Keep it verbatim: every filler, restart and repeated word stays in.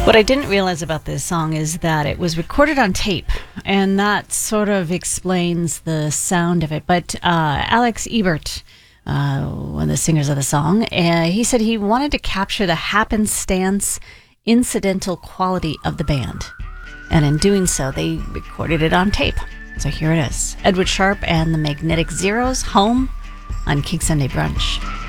What I didn't realize about this song is that it was recorded on tape, and that sort of explains the sound of it. But uh, Alex Ebert, uh, one of the singers of the song, uh, he said he wanted to capture the happenstance, incidental quality of the band. And in doing so, they recorded it on tape. So here it is. Edward Sharpe and the Magnetic Zeros, Home, on King Sunday Brunch.